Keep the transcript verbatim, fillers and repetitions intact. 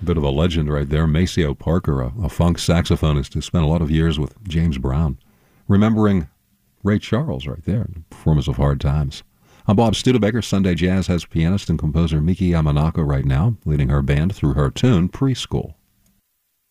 Bit of a legend right there. Maceo Parker, a, a funk saxophonist who spent a lot of years with James Brown. Remembering Ray Charles right there, performance of Hard Times. I'm Bob Studebaker. Sunday Jazz has pianist and composer Miki Yamanaka right now, leading her band through her tune, Preschool.